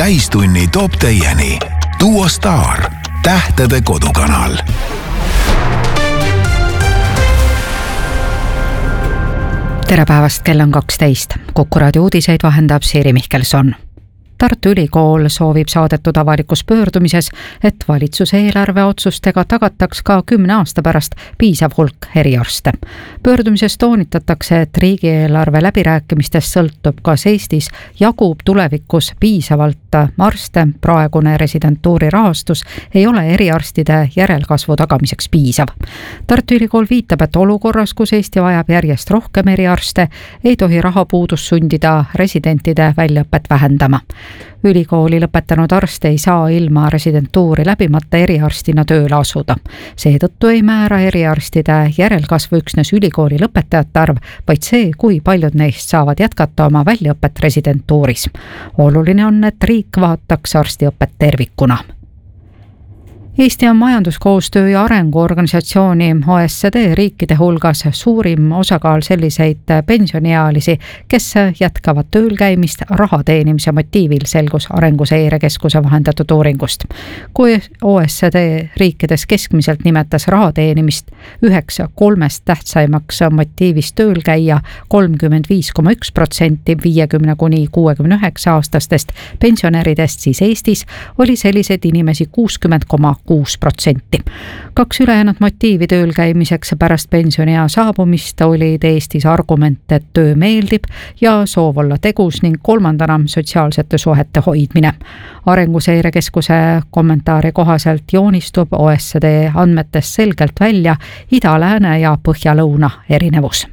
täistunni toob teieni Duo Star, tähtede kodukanal. Tere päevast, kell on 12. Kuku raadio uudiseid vahendab Siiri Mihkelson. Tartu Ülikool soovib saadetud avalikus pöördumises, et valitsuse eelarveotsustega tagataks ka 10 aasta pärast piisav hulk eriarste. Pöördumises toonitatakse, et riigieelarve läbirääkimistest sõltub, kas Eestis jagub tulevikus piisavalt arste. Praegune residentuuri rahastus ei ole eriarstide järelkasvu tagamiseks piisav. Tartu Ülikool viitab, et olukorras, kus Eesti vajab järjest rohkem eriarste, ei tohi rahapuudus sundida residentide väljaõpet vähendama. Ülikooli lõpetanud arste ei saa ilma residentuuri läbimata eriarstina tööle asuda. Seetõttu ei määra eriarstide järelkasvu üksnes ülikooli lõpetajate arv, vaid see, kui paljud neist saavad jätkata oma väljaõpet residentuuris. Oluline on, et riik vaataks arstiõpet tervikuna. Eesti on majanduskoostöö ja arenguorganisatsiooni OECD riikide hulgas suurim osakaal selliseid pensioniealisi, kes jätkavad tööl käimist raha teenimise motiivil, selgus Arenguseire Keskuse vahendatud uuringust. Kui OECD riikides keskmiselt nimetas raha teenimist 9-3 tähtsaimaks motiivist tööl käia 35,1% 50–69 aastastest pensionäridest, siis Eestis oli selliseid inimesi 60,6%. 2 ülejäänud motiivi tööl käimiseks pärast pensioniea saabumist olid Eestis argument, et töö meeldib ja soov olla tegus ning kolmandana sotsiaalsete suhete hoidmine. Arenguseire Keskuse kommentaari kohaselt joonistub OECD andmetest selgelt välja ida-lääne ja põhja-lõuna erinevus.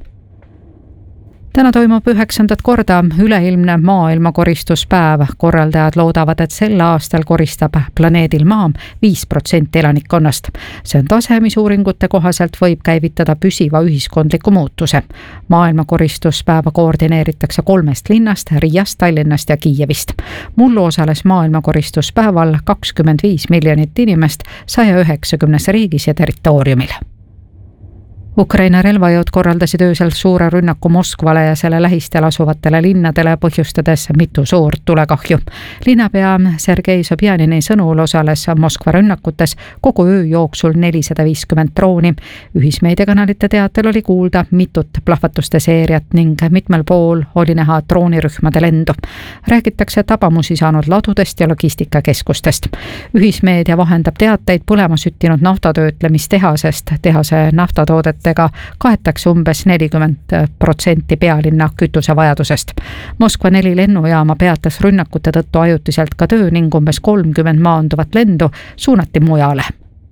Täna toimub 9. korda üleilmne maailmakoristuspäev. Korraldajad loodavad, et sel aastal koristab planeedil Maa 5% elanikkonnast. See on tase, mis uuringute kohaselt võib käivitada püsiva ühiskondliku muutuse. Maailmakoristuspäeva koordineeritakse 3 linnast, Riiast, Tallinnast ja Kiievist. Mullu osales maailmakoristuspäeval 25 miljonit inimest 190 riigis ja territooriumil. Ukraina relvajõud korraldasid öösel suure rünnaku Moskvale ja selle lähistel asuvatele linnadele, põhjustades mitu suurt tulekahju. Linnapea Sergei Sobjanini sõnul osales Moskva rünnakutes kogu öö jooksul 450 drooni. Ühismeediakanalite teatel oli kuulda mitut plahvatuste seeriat ning mitmel pool oli näha droonirühmade lendu. Räägitakse tabamusi saanud ladudest ja logistikakeskustest. Ühismeedia vahendab teateid põlema süttinud naftatöötlemistehasest. Tehase naftatoodet kaetakse umbes 40% pealinna kütusevajadusest. Moskva 4 lennujaama peatas rünnakute tõttu ajutiselt ka töö ning umbes 30 maanduvat lendu suunati mujale.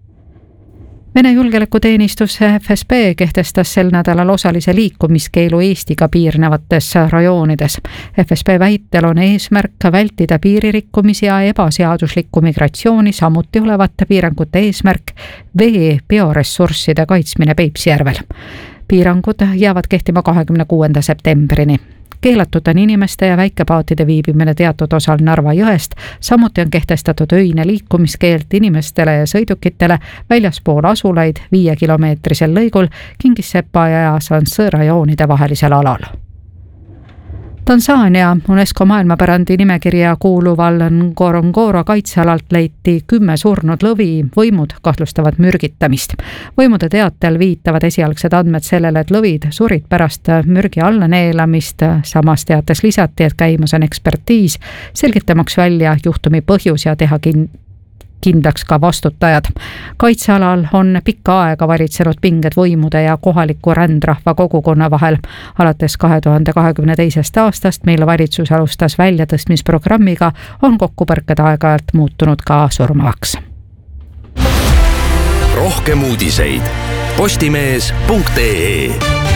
Vene julgeolekuteenistus FSB kehtestas sel nädalal osalise liikumiskeelu Eestiga piirnevates rajoonides. FSB väitel on eesmärk vältida piiririkkumisi ja ebaseaduslikku migratsiooni, samuti olevate piirangute eesmärk vee bioressursside kaitsmine Peipsijärvel. Piirangud jäävad kehtima 26. septembrini. Keelatud on inimeste ja väikepaatide viibimine teatud osal Narva jõest, samuti on kehtestatud öine liikumiskeeld inimestele ja sõidukitele väljaspool asulaid 5-kilomeetrisel lõigul Kingissepa ja Sansõ rajoonide vahelisel alal. Tansaania UNESCO maailmapärandi nimekirja kuuluval Ngorongoro kaitsealalt leiti 10 surnud lõvi, võimud kahtlustavad mürgitamist. Võimude teatel viitavad esialgsed andmed sellele, et lõvid surid pärast mürgi allaneelamist, samas teates lisati, et käimas on ekspertiis, selgitamaks välja juhtumi põhjus ja teha kindlaks ka vastutajad. Kaitsealal on pikka aega valitsenud pinged võimude ja kohaliku rändrahva kogukonna vahel. Alates 2022. aastast, mille valitsus alustas väljatõstmisprogrammiga, on kokkupõrked aeg-ajalt muutunud ka surmavaks. Rohkem uudiseid postimees.ee.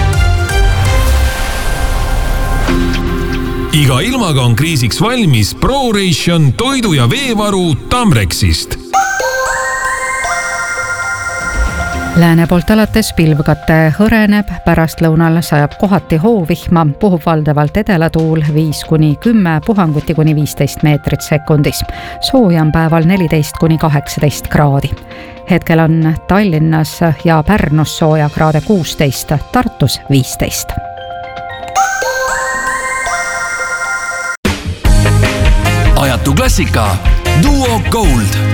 Iga ilmaga on kriisiks valmis ProRation toidu- ja veevaru Tamrexist. Lääne poolt alates pilvkate hõreneb, pärastlõunal sajab kohati hoovihma, puhub valdavalt edelatuul 5–10, puhanguti kuni 15 meetrit sekundis. Sooja on päeval 14–18 kraadi. Hetkel on Tallinnas ja Pärnus sooja kraade 16, Tartus 15. ajatu klassika Duo Gold.